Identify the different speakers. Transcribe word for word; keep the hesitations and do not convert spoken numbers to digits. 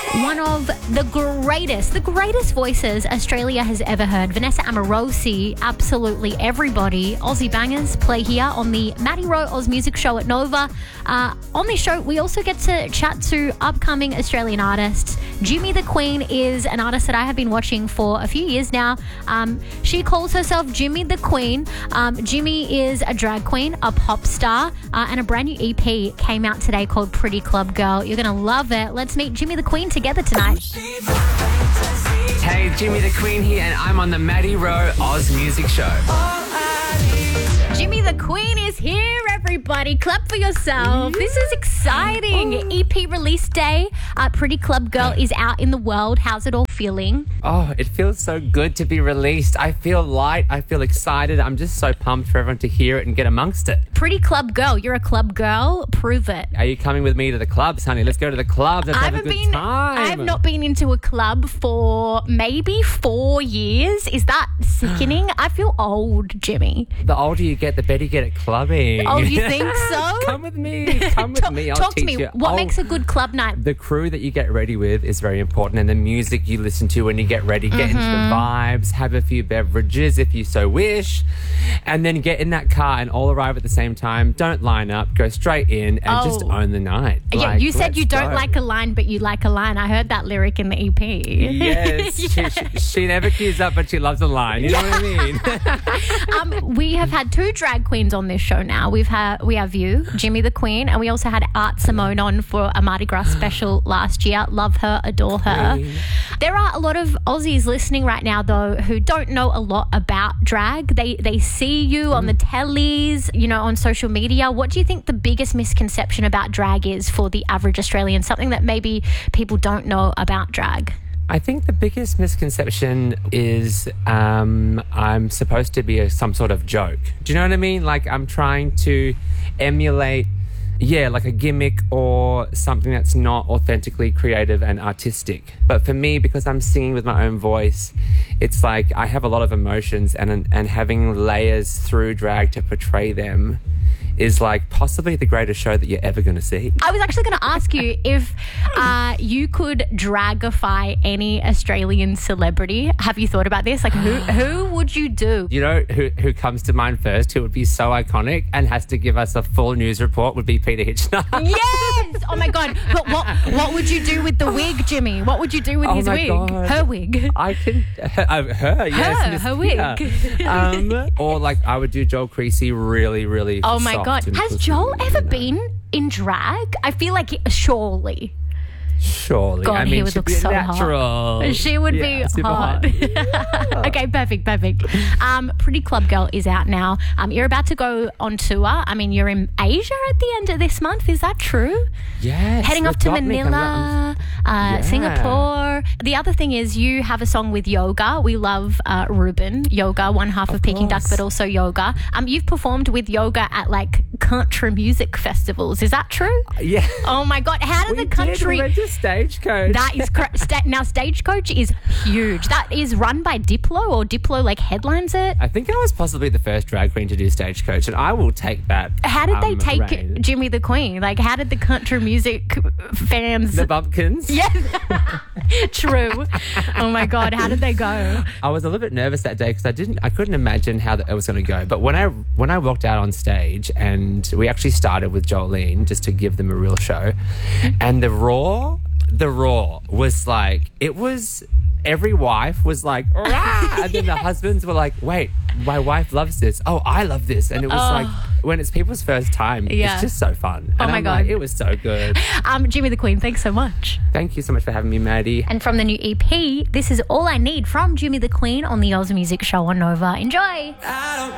Speaker 1: One of the greatest, the greatest voices Australia has ever heard. Vanessa Amorosi, absolutely everybody. Aussie bangers play here on the Maddie Rowe Oz Music Show at Nova. Uh, on this show, we also get to chat to upcoming Australian artists. Jimmy the Queen is an artist that I have been watching for a few years now. Um, she calls herself Jimmy the Queen. Um, Jimmy is a drag queen, a pop star, uh, and a brand new E P came out today called Pretty Club Girl. You're going to love it. Let's meet Jimmy the Queen together tonight.
Speaker 2: Hey, Jimmy the Queen here, and I'm on the Maddie Rowe Oz Music Show.
Speaker 1: Jimmy the Queen is here, everybody. Clap for yourself. This is exciting.
Speaker 2: Oh.
Speaker 1: E P release day. Uh, Pretty Club Girl is out in the world. How's it all feeling?
Speaker 2: Oh, it feels so good to be released. I feel light. I feel excited. I'm just so pumped for everyone to hear it and get amongst it.
Speaker 1: Pretty Club Girl. You're a club girl. Prove it.
Speaker 2: Are you coming with me to the clubs, honey? Let's go to the clubs. Let's
Speaker 1: I
Speaker 2: have a
Speaker 1: haven't
Speaker 2: good
Speaker 1: been.
Speaker 2: time.
Speaker 1: I have not been into a club for maybe four years. Is that sickening? I feel old, Jimmy.
Speaker 2: The older you get, the better you get at clubbing.
Speaker 1: Oh, you think so?
Speaker 2: Come with me. Come with
Speaker 1: talk
Speaker 2: me. I'll
Speaker 1: talk
Speaker 2: teach
Speaker 1: to me.
Speaker 2: you.
Speaker 1: What
Speaker 2: I'll-
Speaker 1: makes a good club night?
Speaker 2: The crew that you get ready with is very important, and the music you listen to when you get ready. Get into the vibes, have a few beverages if you so wish, and then get in that car and all arrive at the same time. Don't line up, go straight in and
Speaker 1: Oh.
Speaker 2: just own the night.
Speaker 1: Yeah,
Speaker 2: Like,
Speaker 1: you said
Speaker 2: let's
Speaker 1: you don't
Speaker 2: go.
Speaker 1: like a line, but you like a line. I heard that lyric in the E P.
Speaker 2: Yes,
Speaker 1: Yeah.
Speaker 2: she, she, she never queues up, but she loves a line. You know what I mean?
Speaker 1: Um, we have had two drag queens on this show now. We've had we have you, Jimmy the Queen, and we also had Art Simone on for a Mardi Gras special last year. Love her, adore her.
Speaker 2: Queen.
Speaker 1: There are a lot of Aussies listening right now, though, who don't know a lot about drag. They they see you on the tellies, you know, on social media. What do you think the biggest misconception about drag is for the average Australian? Something that maybe people don't know about drag?
Speaker 2: I think the biggest misconception is um, I'm supposed to be a, some sort of joke. Do you know what I mean? Like I'm trying to emulate, yeah, like a gimmick or something that's not authentically creative and artistic. But for me, because I'm singing with my own voice, it's like I have a lot of emotions, and and having layers through drag to portray them is like possibly the greatest show that you're ever going to see.
Speaker 1: I was actually going to ask you if uh, you could dragify any Australian celebrity. Have you thought about this? Like, who who would you do?
Speaker 2: You know who who comes to mind first, who would be so iconic and has to give us a full news report, would be Peter Hitchner.
Speaker 1: Yes! Oh my God. But what what would you do with the wig, Jimmy? What would you do with
Speaker 2: Oh
Speaker 1: his
Speaker 2: my
Speaker 1: wig?
Speaker 2: God.
Speaker 1: Her wig.
Speaker 2: I can her, uh, her yes,
Speaker 1: Her,
Speaker 2: Miss
Speaker 1: her
Speaker 2: Peter.
Speaker 1: wig.
Speaker 2: um, or like I would do Joel Creasy, really, really.
Speaker 1: Oh my
Speaker 2: soft
Speaker 1: God.
Speaker 2: and
Speaker 1: Has
Speaker 2: pussy,
Speaker 1: Joel
Speaker 2: you
Speaker 1: ever
Speaker 2: know.
Speaker 1: been in drag? I feel like it, surely.
Speaker 2: Surely.
Speaker 1: God,
Speaker 2: I mean,
Speaker 1: he would
Speaker 2: she'd
Speaker 1: look
Speaker 2: be
Speaker 1: so
Speaker 2: natural.
Speaker 1: hot. She would
Speaker 2: Yeah,
Speaker 1: be
Speaker 2: super
Speaker 1: hot. Okay, perfect, perfect. Um, Pretty Club Girl is out now. Um, you're about to go on tour. I mean, you're in Asia at the end of this month. Is that true?
Speaker 2: Yes.
Speaker 1: Heading off
Speaker 2: with
Speaker 1: to
Speaker 2: Gottmik, I'm
Speaker 1: Manila, uh,
Speaker 2: Yeah.
Speaker 1: Singapore. The other thing is you have a song with Yoga. We love uh, Ruben, Yoga, one half of,
Speaker 2: Of
Speaker 1: Peking Duck,
Speaker 2: course.
Speaker 1: but also Yoga. Um, you've performed with Yoga at like country music festivals. Is that true?
Speaker 2: Yeah.
Speaker 1: Oh my God! How did
Speaker 2: We
Speaker 1: the country?
Speaker 2: did. We went to Stagecoach.
Speaker 1: That is cra- sta- now Stagecoach is huge. That is run by Diplo, or Diplo like headlines it.
Speaker 2: I think I was possibly the first drag queen to do Stagecoach, and I will take that.
Speaker 1: How did they
Speaker 2: um,
Speaker 1: take
Speaker 2: reign.
Speaker 1: Jimmy the Queen? Like, how did the country music fans?
Speaker 2: The Bumpkins?
Speaker 1: Yes, true. Oh my God, how did they go?
Speaker 2: I was a little bit nervous that day because I didn't, I couldn't imagine how that it was going to go. But when I when I walked out on stage, and we actually started with Jolene just to give them a real show, and the raw, the raw was like, it was. Every wife was like, "Rah!" And then the husbands were like, wait, my wife loves this. Oh, I love this. And it was
Speaker 1: Oh.
Speaker 2: like, when it's people's first time,
Speaker 1: Yeah.
Speaker 2: it's just so fun.
Speaker 1: Oh
Speaker 2: And
Speaker 1: my
Speaker 2: I'm
Speaker 1: God.
Speaker 2: like, it was so good.
Speaker 1: Um, Jimmy the Queen, thanks so much.
Speaker 2: Thank you so much for having me, Maddie.
Speaker 1: And from the new E P, this is All I Need from Jimmy the Queen on the Oz Music Show on Nova. Enjoy.
Speaker 3: I don't